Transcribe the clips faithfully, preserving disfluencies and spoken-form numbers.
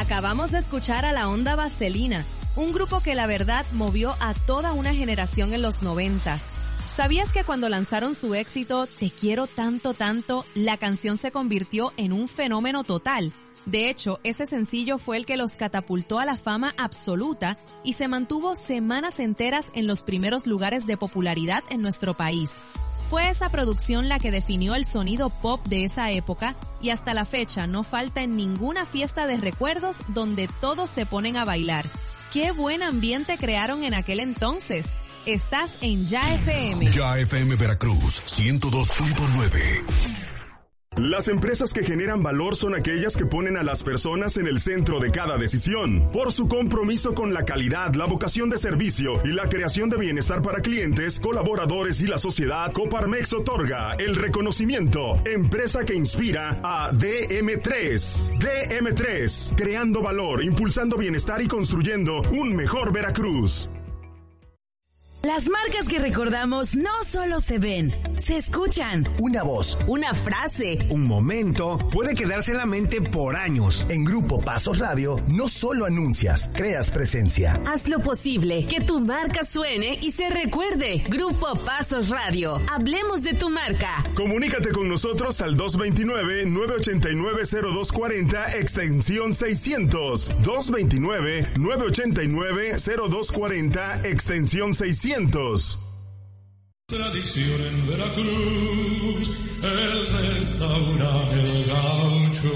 Acabamos de escuchar a la Onda Vaselina, un grupo que la verdad movió a toda una generación en los noventas. ¿Sabías que cuando lanzaron su éxito Te quiero tanto tanto, la canción se convirtió en un fenómeno total? De hecho, ese sencillo fue el que los catapultó a la fama absoluta y se mantuvo semanas enteras en los primeros lugares de popularidad en nuestro país. Fue esa producción la que definió el sonido pop de esa época y hasta la fecha no falta en ninguna fiesta de recuerdos donde todos se ponen a bailar. ¡Qué buen ambiente crearon en aquel entonces! Estás en Ya F M. Ya F M Veracruz, ciento dos punto nueve. Las empresas que generan valor son aquellas que ponen a las personas en el centro de cada decisión. Por su compromiso con la calidad, la vocación de servicio y la creación de bienestar para clientes, colaboradores y la sociedad, Coparmex otorga el reconocimiento Empresa que Inspira a D M tres. D M tres, creando valor, impulsando bienestar y construyendo un mejor Veracruz. Las marcas que recordamos no solo se ven, se escuchan. Una voz, una frase, un momento puede quedarse en la mente por años. En Grupo Pasos Radio no solo anuncias, creas presencia. Haz lo posible que tu marca suene y se recuerde. Grupo Pasos Radio. Hablemos de tu marca. Comunícate con nosotros al dos dos nueve, nueve ocho nueve, cero dos cuatro cero extensión seiscientos. dos dos nueve, nueve ocho nueve, cero dos cuatro cero extensión seiscientos. Tradición en Veracruz, el restaurante El Gaucho.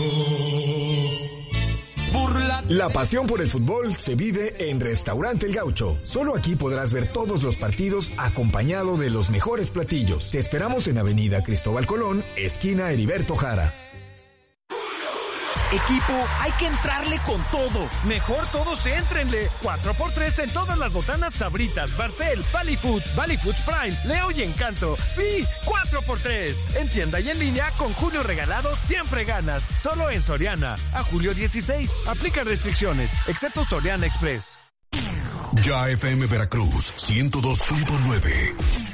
Burla. La pasión por el fútbol se vive en Restaurante El Gaucho. Solo aquí podrás ver todos los partidos acompañado de los mejores platillos. Te esperamos en Avenida Cristóbal Colón, esquina Heriberto Jara. Equipo, hay que entrarle con todo. Mejor todos éntrenle. cuatro por tres en todas las botanas Sabritas, Barcel, Valley Foods, Valley Foods Prime, Leo y Encanto. Sí, cuatro por tres. En tienda y en línea, con Julio Regalado siempre ganas. Solo en Soriana. A julio dieciséis. Aplican restricciones, excepto Soriana Express. Ya F M Veracruz, ciento dos punto nueve.